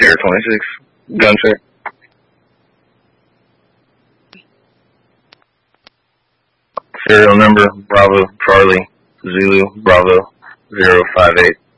Sierra 26. Gun check. Serial number Bravo Charlie Zulu Bravo 058.